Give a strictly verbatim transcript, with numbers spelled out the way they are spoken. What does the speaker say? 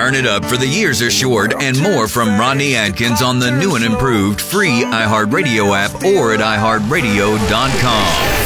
Turn it up for the years are short and more from Rodney Atkins on the new and improved free iHeartRadio app or at i heart radio dot com.